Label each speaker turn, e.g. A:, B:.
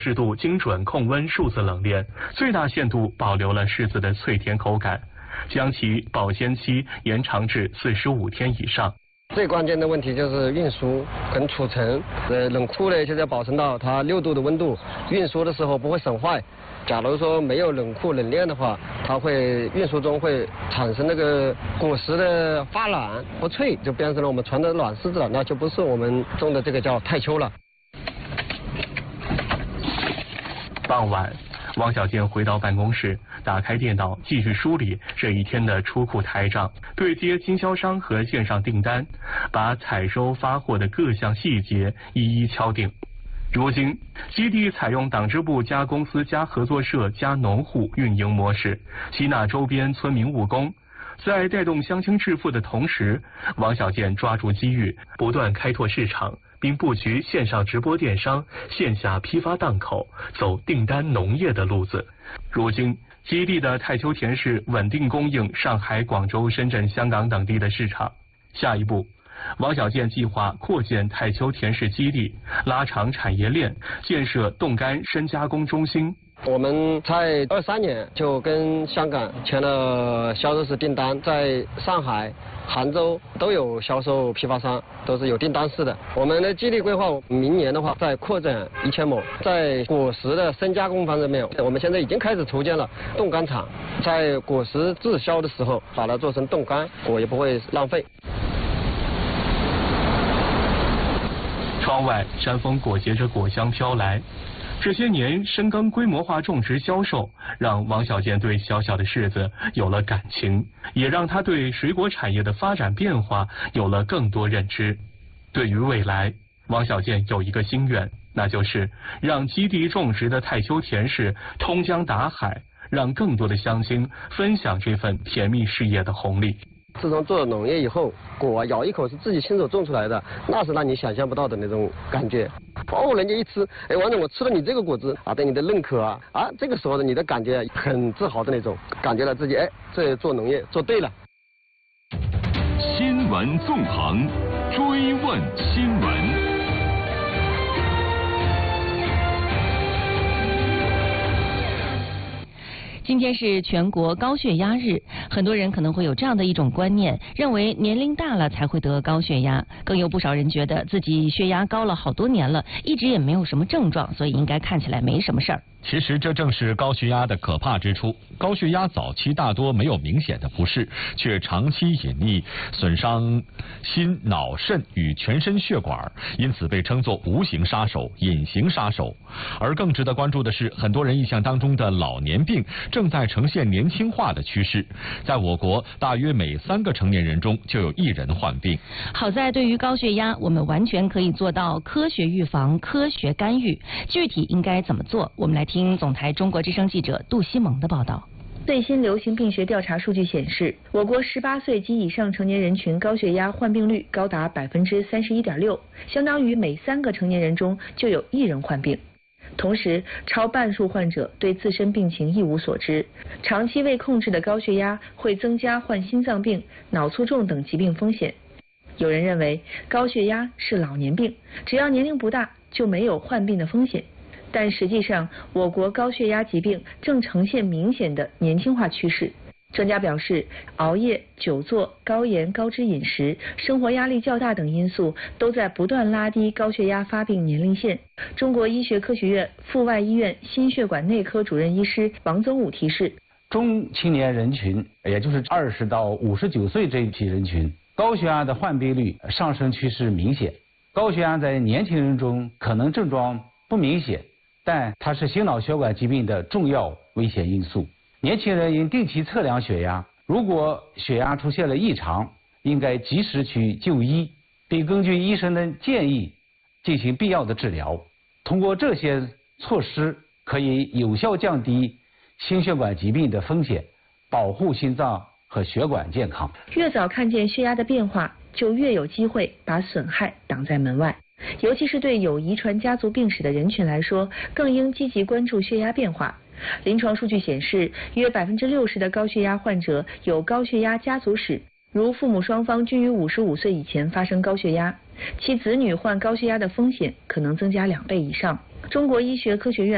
A: 适度精准控温数字冷链，最大限度保留了柿子的脆甜口感，将其保鲜期延长至45天以上。
B: 最关键的问题就是运输跟储存。冷库呢，现在保存到它6度的温度，运输的时候不会损坏。假如说没有冷库冷链的话，它会运输中会产生那个果实的发软不脆，就变成了我们传的软柿子了，那就不是我们种的这个叫太秋了。
A: 傍晚，王小贱回到办公室，打开电脑继续梳理这一天的出库台账，对接经销商和线上订单，把采收发货的各项细节一一敲定。如今，基地采用党支部加公司加合作社加农户运营模式，吸纳周边村民务工。在带动乡亲致富的同时，王小贱抓住机遇，不断开拓市场，并布局线上直播电商、线下批发档口，走订单农业的路子。如今，基地的太秋甜柿稳定供应上海、广州、深圳、香港等地的市场。下一步，王小贱计划扩建太秋甜柿基地，拉长产业链，建设冻干深加工中心。
B: 我们在23年就跟香港签了销售室订单，在上海、杭州都有销售批发商，都是有订单式的。我们的基地规划，明年的话再扩展1000亩。在果实的深加工方面，我们现在已经开始筹建了冻干厂，在果实滞销的时候把它做成冻干，果也不会浪费。
A: 窗外山风裹挟着果香飘来。这些年深耕规模化种植销售，让王小贱对小小的柿子有了感情，也让他对水果产业的发展变化有了更多认知。对于未来，王小贱有一个心愿，那就是让基地种植的太秋甜柿通江达海，让更多的乡亲分享这份甜蜜事业的红利。
B: 自从做了农业以后，果咬一口是自己亲手种出来的，那是让你想象不到的那种感觉。哦，人家一吃，哎，王总，我吃了你这个果子啊，对你的认可啊，这个时候的你的感觉很自豪的那种，感觉到自己这做农业做对了。
C: 新闻纵横，追问新闻。
D: 今天是全国高血压日，很多人可能会有这样的一种观念，认为年龄大了才会得高血压，更有不少人觉得自己血压高了好多年了，一直也没有什么症状，所以应该看起来没什么事儿。
E: 其实这正是高血压的可怕之处。高血压早期大多没有明显的不适，却长期隐匿，损伤心、脑、肾与全身血管，因此被称作无形杀手、隐形杀手。而更值得关注的是，很多人印象当中的老年病正在呈现年轻化的趋势。在我国，大约每3个成年人中就有1人患病。
D: 好在对于高血压，我们完全可以做到科学预防、科学干预。具体应该怎么做？我们来听总台中国之声记者杜西蒙的报道。
F: 最新流行病学调查数据显示，我国18岁及以上成年人群高血压患病率高达31.6%，相当于每3个成年人中就有1人患病。同时，超半数患者对自身病情一无所知，长期未控制的高血压会增加患心脏病、脑卒中等疾病风险。有人认为高血压是老年病，只要年龄不大就没有患病的风险。但实际上，我国高血压疾病正呈现明显的年轻化趋势。专家表示，熬夜、久坐、高盐、高脂饮食、生活压力较大等因素都在不断拉低高血压发病年龄线。中国医学科学院阜外医院心血管内科主任医师王宗武提示，
G: 中青年人群，也就是20到59岁这一批人群，高血压的患病率上升趋势明显。高血压在年轻人中可能症状不明显，但它是心脑血管疾病的重要危险因素。年轻人应定期测量血压，如果血压出现了异常，应该及时去就医，并根据医生的建议进行必要的治疗。通过这些措施，可以有效降低心血管疾病的风险，保护心脏和血管健康。
F: 越早看见血压的变化，就越有机会把损害挡在门外。尤其是对有遗传家族病史的人群来说，更应积极关注血压变化。临床数据显示，约60%的高血压患者有高血压家族史，如父母双方均于55岁以前发生高血压，其子女患高血压的风险可能增加2倍以上。中国医学科学院